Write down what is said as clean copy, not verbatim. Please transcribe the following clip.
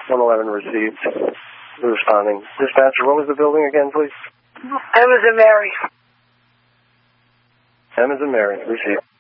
111 received. Responding. Dispatcher, what was the building again, please? M as in Mary. M as in Mary. Received.